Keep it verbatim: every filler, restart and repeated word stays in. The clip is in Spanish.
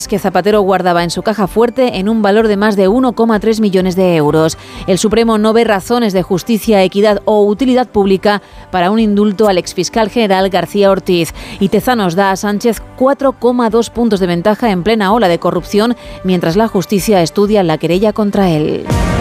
que Zapatero guardaba en su caja fuerte en un valor de más de uno coma tres millones de euros. El Supremo no ve razones de justicia, equidad o utilidad pública para un indulto al exfiscal general García Ortiz. Y Tezanos da a Sánchez cuatro coma dos puntos de ventaja en plena ola de corrupción, mientras la justicia estudia la querella contra él.